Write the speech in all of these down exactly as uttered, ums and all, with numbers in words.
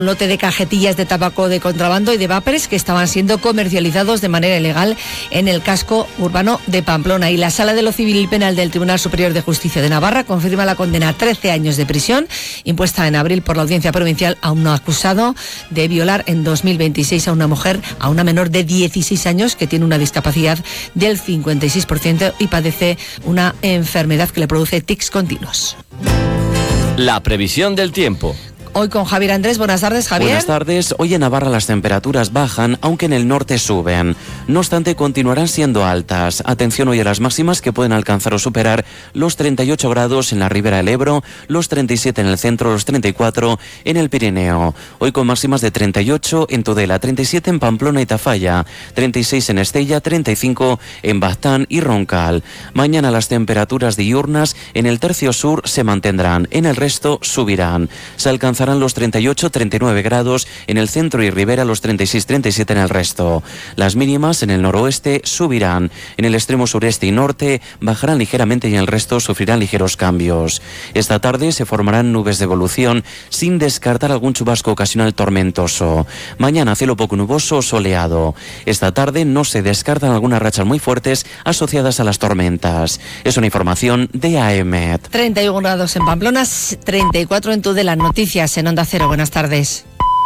Un lote de cajetillas de tabaco de contrabando y de vapers que estaban siendo comercializados de manera ilegal en el casco urbano de Pamplona. Y la Sala de lo Civil y Penal del Tribunal Superior de Justicia de Navarra confirma la condena a trece años de prisión impuesta en abril por la Audiencia Provincial a un acusado de violar en dos mil veintiséis a una mujer, a una menor de dieciséis años que tiene una discapacidad del cincuenta y seis por ciento y padece una enfermedad que le produce tics continuos. La previsión del tiempo. Hoy con Javier Andrés. Buenas tardes, Javier. Buenas tardes. Hoy en Navarra las temperaturas bajan, aunque en el norte suben. No obstante, continuarán siendo altas. Atención hoy a las máximas que pueden alcanzar o superar los treinta y ocho grados en la ribera del Ebro, los treinta y siete en el centro, los treinta y cuatro en el Pirineo. Hoy con máximas de treinta y ocho en Tudela, treinta y siete en Pamplona y Tafalla, treinta y seis en Estella, treinta y cinco en Baztán y Roncal. Mañana las temperaturas diurnas en el tercio sur se mantendrán, en el resto subirán. Se alcanzarán los treinta y ocho treinta y nueve grados en el centro y ribera, los treinta y seis treinta y siete en el resto. Las mínimas en el noroeste subirán, en el extremo sureste y norte bajarán ligeramente y en el resto sufrirán ligeros cambios. Esta tarde se formarán nubes de evolución sin descartar algún chubasco ocasional tormentoso. Mañana cielo poco nuboso o soleado. Esta tarde no se descartan algunas rachas muy fuertes asociadas a las tormentas. Es una información de A E M E T. treinta y uno grados en Pamplona, treinta y cuatro en Tudela. Noticias en Onda Cero. Buenas tardes.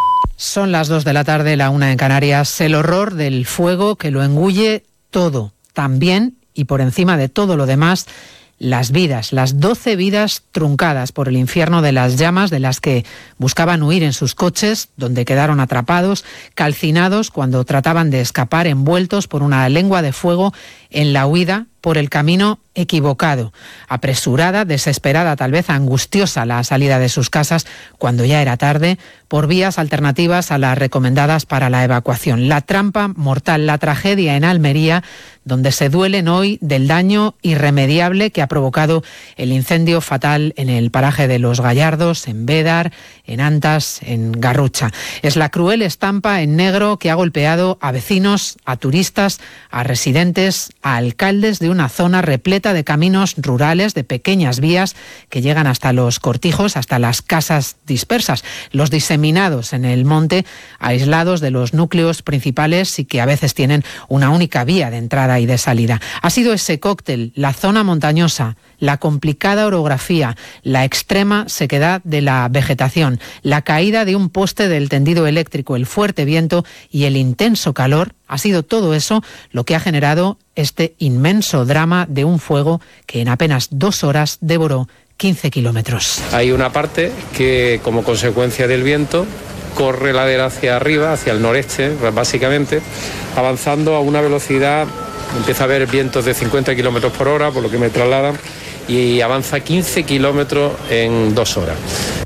Son las dos de la tarde, la una en Canarias. El horror del fuego que lo engulle todo. También, y por encima de todo lo demás, las vidas, las doce vidas truncadas por el infierno de las llamas, de las que buscaban huir en sus coches, donde quedaron atrapados, calcinados cuando trataban de escapar, envueltos por una lengua de fuego en la huida por el camino equivocado. Apresurada, desesperada, tal vez angustiosa la salida de sus casas cuando ya era tarde, por vías alternativas a las recomendadas para la evacuación. La trampa mortal, la tragedia en Almería, donde se duelen hoy del daño irremediable que ha provocado el incendio fatal en el paraje de Los Gallardos, en Bédar, en Antas, en Garrucha. Es la cruel estampa en negro que ha golpeado a vecinos, a turistas, a residentes, a alcaldes de una zona repleta de caminos rurales, de pequeñas vías que llegan hasta los cortijos, hasta las casas dispersas, los diseminados en el monte, aislados de los núcleos principales y que a veces tienen una única vía de entrada y de salida. Ha sido ese cóctel, la zona montañosa, la complicada orografía, la extrema sequedad de la vegetación, la caída de un poste del tendido eléctrico, el fuerte viento y el intenso calor. Ha sido todo eso lo que ha generado este inmenso drama de un fuego que en apenas dos horas devoró quince kilómetros. Hay una parte que, como consecuencia del viento, corre ladera hacia arriba, hacia el noreste, básicamente, avanzando a una velocidad, empieza a haber vientos de cincuenta kilómetros por hora, por lo que me trasladan, y avanza quince kilómetros en dos horas.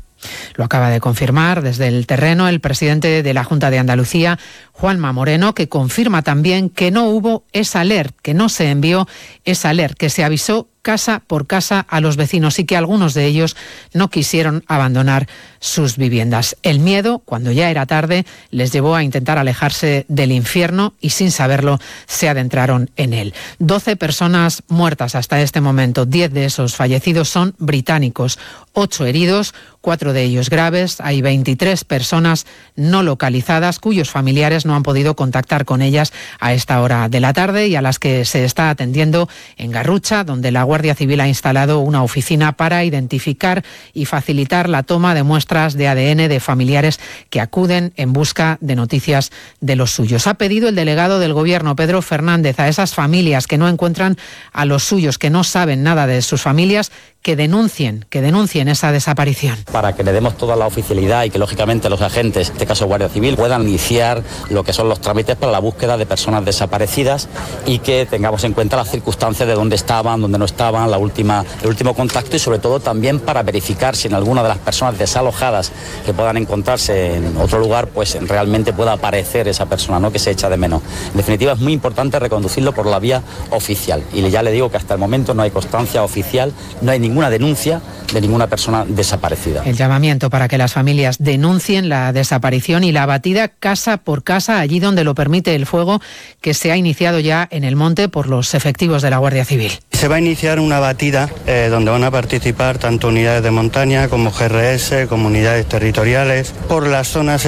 Lo acaba de confirmar desde el terreno el presidente de la Junta de Andalucía, Juanma Moreno, que confirma también que no hubo esa alert, que no se envió esa alert, que se avisó casa por casa a los vecinos y que algunos de ellos no quisieron abandonar sus viviendas. El miedo, cuando ya era tarde, les llevó a intentar alejarse del infierno y sin saberlo se adentraron en él. doce personas muertas hasta este momento, diez de esos fallecidos son británicos, ocho heridos, cuatro de ellos graves. Hay veintitrés personas no localizadas cuyos familiares no han podido contactar con ellas a esta hora de la tarde y a las que se está atendiendo en Garrucha, donde la Guardia Civil ha instalado una oficina para identificar y facilitar la toma de muestras de A D N de familiares que acuden en busca de noticias de los suyos. Ha pedido el delegado del Gobierno, Pedro Fernández, a esas familias que no encuentran a los suyos, que no saben nada de sus familias, que denuncien, que denuncien esa desaparición. Para que le demos toda la oficialidad y que lógicamente los agentes, en este caso Guardia Civil, puedan iniciar lo que son los trámites para la búsqueda de personas desaparecidas y que tengamos en cuenta las circunstancias de dónde estaban, dónde no estaban, la última, el último contacto y sobre todo también para verificar si en alguna de las personas desalojadas que puedan encontrarse en otro lugar, pues realmente pueda aparecer esa persona, ¿no?, que se echa de menos. En definitiva, es muy importante reconducirlo por la vía oficial y ya le digo que hasta el momento no hay constancia oficial, no hay ninguna denuncia de ninguna persona desaparecida. El llamamiento para que las familias denuncien la desaparición y la abatida casa por casa, allí donde lo permite el fuego, que se ha iniciado ya en el monte por los efectivos de la Guardia Civil. Se va a iniciar una batida eh, donde van a participar tanto unidades de montaña como G R S, como unidades territoriales, por las zonas